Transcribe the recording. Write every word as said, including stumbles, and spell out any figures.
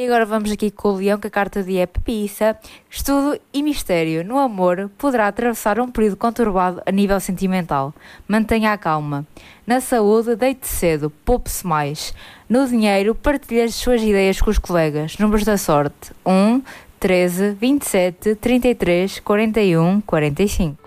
E agora vamos aqui com o Leão, que a carta de é Pepissa. Estudo e mistério. No amor, poderá atravessar um período conturbado a nível sentimental. Mantenha a calma. Na saúde, deite cedo, poupe-se mais. No dinheiro, partilhe as suas ideias com os colegas. Números da sorte: um, treze, vinte e sete, trinta e três, quarenta e um, quarenta e cinco.